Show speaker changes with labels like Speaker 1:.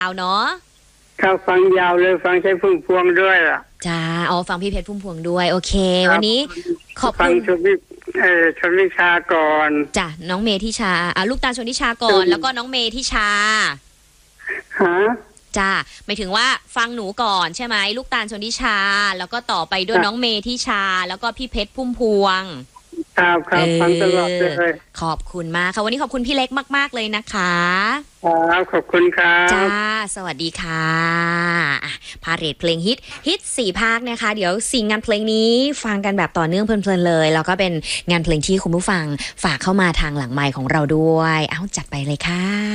Speaker 1: เอาเนาะ
Speaker 2: ครับฟังยาวเลยฟังใช้พุ่มพวงด้วยล่ะ
Speaker 1: จ้าฟังพี่เพชรพุ่มพวงด้วยโอเควันนี้ขอบ
Speaker 2: ฟัง
Speaker 1: คุณ
Speaker 2: ชนวิชาก่อน
Speaker 1: จ้ะน้องเมทิชาลูกตาลชนทิชาก่อนแล้วก็น้องเมทิชา
Speaker 2: ฮะ
Speaker 1: จ้าหมายถึงว่าฟังหนูก่อนใช่ไหมลูกตาลชนทิชาแล้วก็ต่อไปด้วยน้องเมทิชาแล้วก็พี่เพชรพุ่มพวง
Speaker 2: ครับฟังตลอดเลย
Speaker 1: ขอบคุณมากค่ะวันนี้ขอบคุณพี่เล็กมากๆเลยนะคะ
Speaker 2: ครับขอบคุณครับ
Speaker 1: จ้าสวัสดีค่ะพาเรทเพลงฮิต4ภาคนะคะเดี๋ยว4งานเพลงนี้ฟังกันแบบต่อเนื่องเพลินๆเลยแล้วก็เป็นงานเพลงที่คุณผู้ฟังฝากเข้ามาทางหลังไมค์ของเราด้วยจัดไปเลยค่ะ